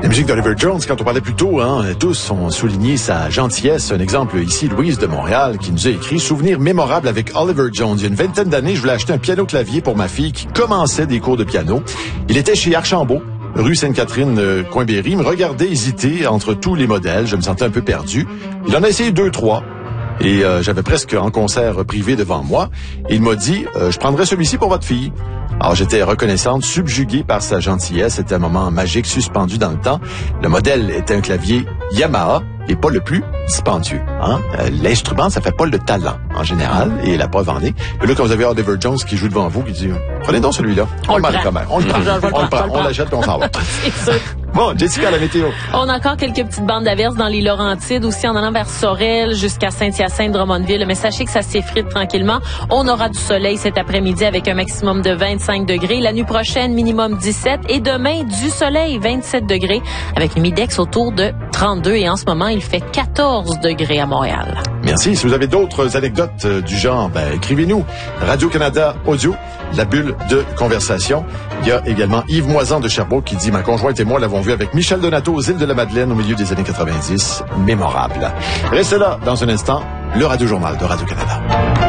musique d'Oliver Jones, quand on parlait plus tôt, tous ont souligné sa gentillesse. Un exemple ici, Louise de Montréal, qui nous a écrit « Souvenir mémorable avec Oliver Jones. Il y a une vingtaine d'années, je voulais acheter un piano-clavier pour ma fille qui commençait des cours de piano. Il était chez Archambault, rue Sainte-Catherine, Coinberry. Il me regardait hésiter entre tous les modèles. Je me sentais un peu perdu. Il en a essayé 2, 3. Et j'avais presque en concert privé devant moi. Et il m'a dit je prendrai celui-ci pour votre fille. Alors j'étais reconnaissante, subjuguée par sa gentillesse. C'était un moment magique, suspendu dans le temps. Le modèle était un clavier Yamaha et pas le plus dispendieux. L'instrument, ça fait pas le talent en général, et la preuve en est. Et là, quand vous avez Oliver Jones qui joue devant vous, qui dit prenez donc celui-là. On le prend, on l'achète et on s'en va. C'est sûr. Bon, Jessica, la météo. On a encore quelques petites bandes d'averses dans les Laurentides, aussi en allant vers Sorel jusqu'à Saint-Hyacinthe, Drummondville. Mais sachez que ça s'effrite tranquillement. On aura du soleil cet après-midi avec un maximum de 25 degrés. La nuit prochaine, minimum 17. Et demain, du soleil, 27 degrés, avec une midex autour de 32. Et en ce moment, il fait 14 degrés à Montréal. Merci. Si vous avez d'autres anecdotes du genre, écrivez-nous. Radio-Canada Audio, la bulle de conversation. Il y a également Yves Moisan de Sherbrooke qui dit « Ma conjointe et moi l'avons vu avec Michel Donato aux îles de la Madeleine au milieu des années 90. Mémorable. » Restez là dans un instant, le Radio-Journal de Radio-Canada.